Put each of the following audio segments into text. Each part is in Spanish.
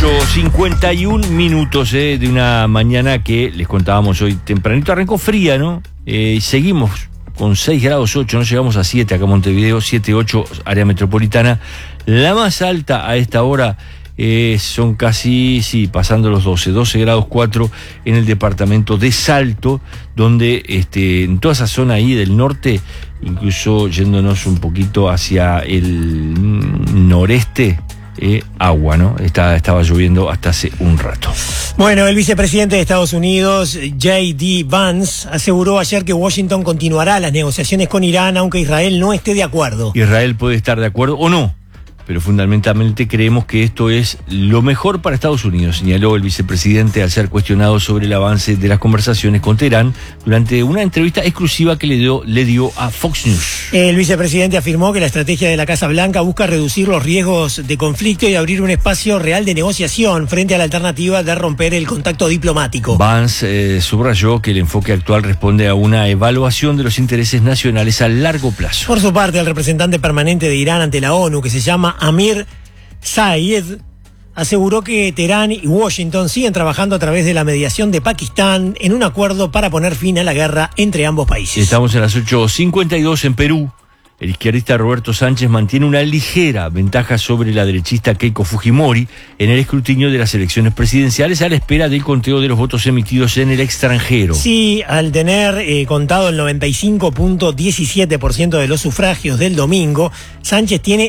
8:51 de una mañana que les contábamos hoy tempranito. Arrancó fría, ¿no? Y seguimos con 6 grados 8, no llegamos a 7 acá en Montevideo, 7, 8 área metropolitana. La más alta a esta hora son casi, pasando los 12 grados 4 en el departamento de Salto, donde en toda esa zona ahí del norte, incluso yéndonos un poquito hacia el noreste, agua, ¿no? Estaba lloviendo hasta hace un rato. Bueno, el vicepresidente de Estados Unidos, J.D. Vance, aseguró ayer que Washington continuará las negociaciones con Irán, aunque Israel no esté de acuerdo. Israel puede estar de acuerdo o no, pero fundamentalmente creemos que esto es lo mejor para Estados Unidos, señaló el vicepresidente al ser cuestionado sobre el avance de las conversaciones con Teherán durante una entrevista exclusiva que le dio a Fox News. El vicepresidente afirmó que la estrategia de la Casa Blanca busca reducir los riesgos de conflicto y abrir un espacio real de negociación frente a la alternativa de romper el contacto diplomático. Vance subrayó que el enfoque actual responde a una evaluación de los intereses nacionales a largo plazo. Por su parte, el representante permanente de Irán ante la ONU, que se llama Amir Saeed, aseguró que Teherán y Washington siguen trabajando a través de la mediación de Pakistán en un acuerdo para poner fin a la guerra entre ambos países. Estamos en las 8:52 en Perú. El izquierdista Roberto Sánchez mantiene una ligera ventaja sobre la derechista Keiko Fujimori en el escrutinio de las elecciones presidenciales a la espera del conteo de los votos emitidos en el extranjero. Sí, al tener contado el 95.17% de los sufragios del domingo, Sánchez tiene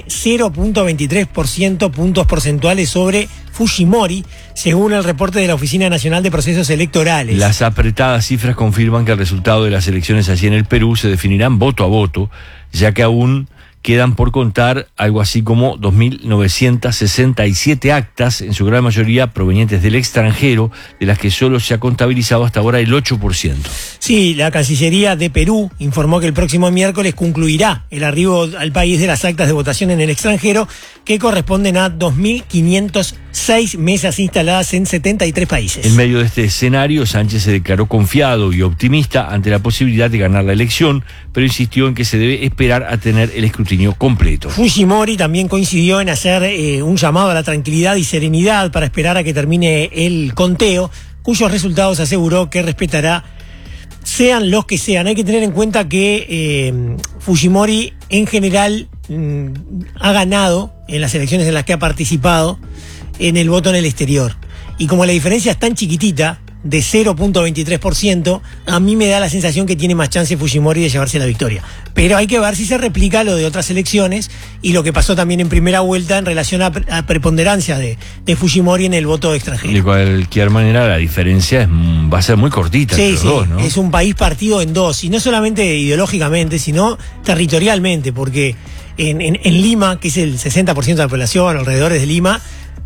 0.23% puntos porcentuales sobre Fujimori, según el reporte de la Oficina Nacional de Procesos Electorales. Las apretadas cifras confirman que el resultado de las elecciones allí en el Perú se definirán voto a voto, ya que aún quedan por contar algo así como 2.967 actas, en su gran mayoría provenientes del extranjero, de las que solo se ha contabilizado hasta ahora el 8%. Sí, la Cancillería de Perú informó que el próximo miércoles concluirá el arribo al país de las actas de votación en el extranjero, que corresponden a 2.506 mesas instaladas en 73 países. En medio de este escenario, Sánchez se declaró confiado y optimista ante la posibilidad de ganar la elección, pero insistió en que se debe esperar a tener el escrutinio completo. Fujimori también coincidió en hacer un llamado a la tranquilidad y serenidad para esperar a que termine el conteo, cuyos resultados aseguró que respetará sean los que sean. Hay que tener en cuenta que Fujimori en general ha ganado en las elecciones en las que ha participado en el voto en el exterior. Y como la diferencia es tan chiquitita, de 0.23%, a mí me da la sensación que tiene más chance Fujimori de llevarse la victoria. Pero hay que ver si se replica lo de otras elecciones y lo que pasó también en primera vuelta en relación a preponderancia de Fujimori en el voto extranjero. De cualquier manera, la diferencia va a ser muy cortita entre los dos, ¿no? Es un país partido en dos, y no solamente ideológicamente, sino territorialmente, porque en Lima, que es el 60% de la población, alrededores de Lima,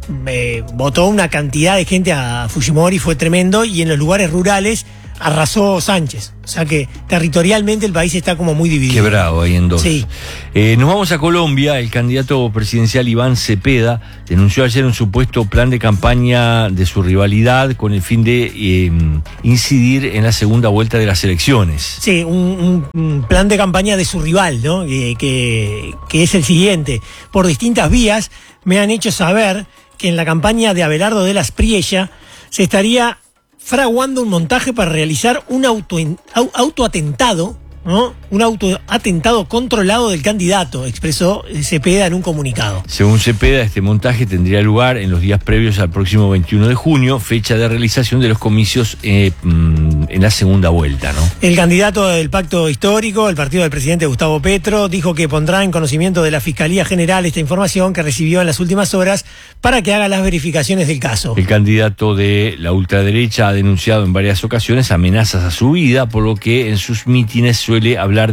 votó una cantidad de gente a Fujimori, fue tremendo, y en los lugares rurales arrasó Sánchez. O sea que territorialmente el país está como muy dividido. Quebrado ahí en dos. Sí. Nos vamos a Colombia. El candidato presidencial Iván Cepeda denunció ayer un supuesto plan de campaña de su rivalidad con el fin de incidir en la segunda vuelta de las elecciones. Sí, un plan de campaña de su rival, ¿no? Que es el siguiente. Por distintas vías me han hecho saber que en la campaña de Abelardo de la Espriella se estaría fraguando un montaje para realizar un autoatentado, ¿no? Un autoatentado controlado del candidato, expresó Cepeda en un comunicado. Según Cepeda, este montaje tendría lugar en los días previos al próximo 21 de junio, fecha de realización de los comicios en la segunda vuelta, ¿no? El candidato del Pacto Histórico, el partido del presidente Gustavo Petro, dijo que pondrá en conocimiento de la Fiscalía General esta información que recibió en las últimas horas para que haga las verificaciones del caso. El candidato de la ultraderecha ha denunciado en varias ocasiones amenazas a su vida, por lo que en sus mítines suele hablar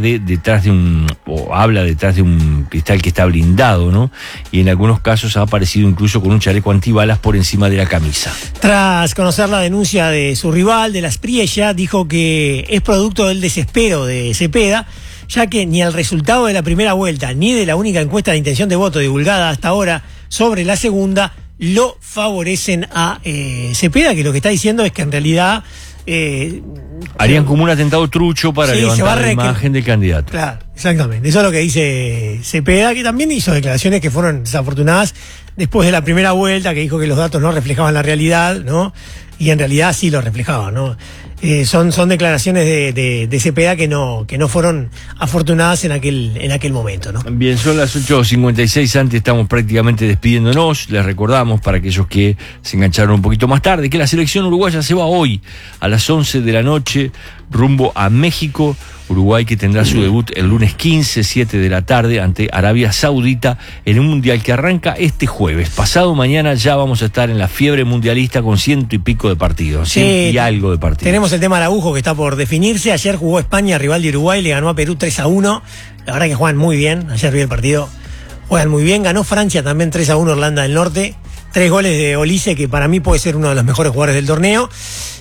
habla detrás de un cristal que está blindado, ¿no? Y en algunos casos ha aparecido incluso con un chaleco antibalas por encima de la camisa. Tras conocer la denuncia de su rival, de la Espriella, dijo que es producto del desespero de Cepeda, ya que ni el resultado de la primera vuelta ni de la única encuesta de intención de voto divulgada hasta ahora sobre la segunda lo favorecen a Cepeda, que lo que está diciendo es que en realidad Harían como un atentado trucho para levantar la imagen del candidato. Claro, exactamente. Eso es lo que dice Cepeda, que también hizo declaraciones que fueron desafortunadas después de la primera vuelta, que dijo que los datos no reflejaban la realidad, ¿no? Y en realidad sí lo reflejaban, ¿no? Son declaraciones de Cepeda que no fueron afortunadas en aquel momento, ¿no? Bien, son las 8:56, antes estamos prácticamente despidiéndonos. Les recordamos, para aquellos que se engancharon un poquito más tarde, que la selección uruguaya se va hoy a las 11 de la noche rumbo a México. Uruguay, que tendrá su debut el lunes 15, 7 de la tarde, ante Arabia Saudita, en un mundial que arranca este jueves. Pasado mañana ya vamos a estar en la fiebre mundialista con 100 y pico de partidos, 100 y algo de partidos. Tenemos el tema Araujo, que está por definirse. Ayer jugó España, rival de Uruguay, le ganó a Perú 3-1. La verdad que juegan muy bien, ayer vi el partido, juegan muy bien. Ganó Francia también 3-1 Irlanda del Norte. 3 goles de Olise, que para mí puede ser uno de los mejores jugadores del torneo.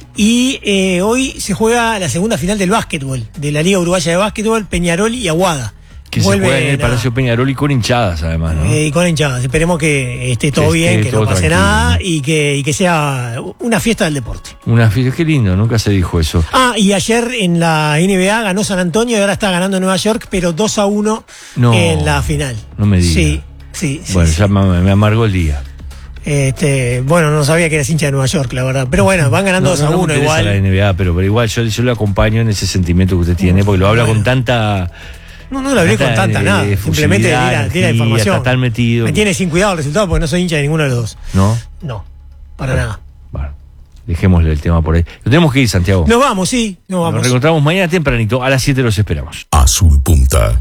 Y hoy se juega la segunda final del básquetbol, de la Liga Uruguaya de Básquetbol, Peñarol y Aguada. Que se juega en el Palacio Peñarol y con hinchadas, además, ¿no? Y con hinchadas. Esperemos que esté todo bien, que no pase nada, ¿no? y que sea una fiesta del deporte. Una fiesta, qué lindo, nunca se dijo eso. Y ayer en la NBA ganó San Antonio y ahora está ganando Nueva York, pero 2-1 en la final. No me digas. Sí. Bueno, ya me amargó el día. Bueno, no sabía que eras hincha de Nueva York, la verdad. Pero bueno, van ganando 2-1 igual. La NBA, pero igual yo lo acompaño en ese sentimiento que usted tiene, porque lo habla con tanta... No lo hablé con tanta nada. Simplemente di la información. Está tan metido. Me tiene sin cuidado el resultado porque no soy hincha de ninguno de los dos. ¿No? No, para nada. Bueno, dejémosle el tema por ahí. Nos tenemos que ir, Santiago. Nos vamos, sí. Nos reencontramos mañana tempranito. A las 7 los esperamos. Azul Punta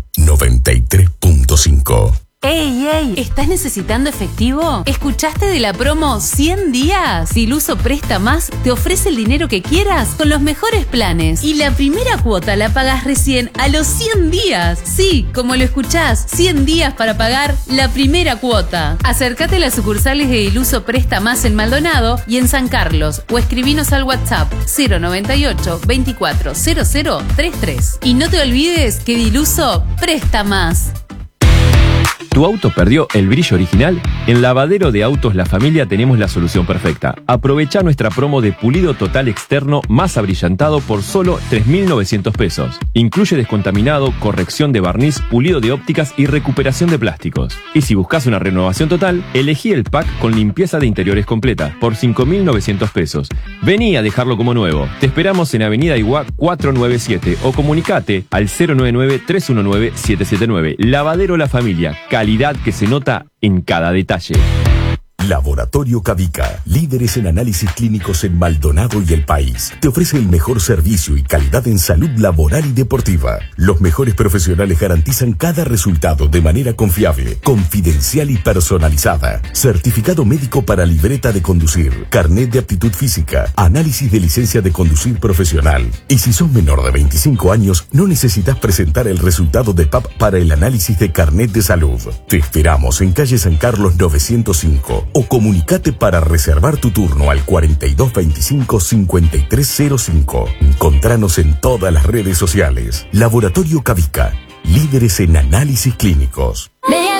93.5. ¡Ey! ¿Estás necesitando efectivo? ¿Escuchaste de la promo 100 días? Diluso Presta Más te ofrece el dinero que quieras con los mejores planes. Y la primera cuota la pagas recién a los 100 días. Sí, como lo escuchás, 100 días para pagar la primera cuota. Acércate a las sucursales de Diluso Presta Más en Maldonado y en San Carlos o escribinos al WhatsApp 098 24 00 33. Y no te olvides que Diluso Presta Más. ¿Tu auto perdió el brillo original? En Lavadero de Autos La Familia tenemos la solución perfecta. Aprovecha nuestra promo de pulido total externo más abrillantado por solo 3.900 pesos. Incluye descontaminado, corrección de barniz, pulido de ópticas y recuperación de plásticos. Y si buscas una renovación total, elegí el pack con limpieza de interiores completa por 5.900 pesos. Vení a dejarlo como nuevo. Te esperamos en Avenida Iguá 497 o comunicate al 099-319-779. Lavadero La Familia. Calidad que se nota en cada detalle. Laboratorio Cavica, líderes en análisis clínicos en Maldonado y el país. Te ofrece el mejor servicio y calidad en salud laboral y deportiva. Los mejores profesionales garantizan cada resultado de manera confiable, confidencial y personalizada. Certificado médico para libreta de conducir, carnet de aptitud física, análisis de licencia de conducir profesional. Y si sos menor de 25 años, no necesitas presentar el resultado de PAP para el análisis de carnet de salud. Te esperamos en calle San Carlos 905. O comunicate para reservar tu turno al 4225-5305. Encontranos en todas las redes sociales. Laboratorio Cavica, líderes en análisis clínicos.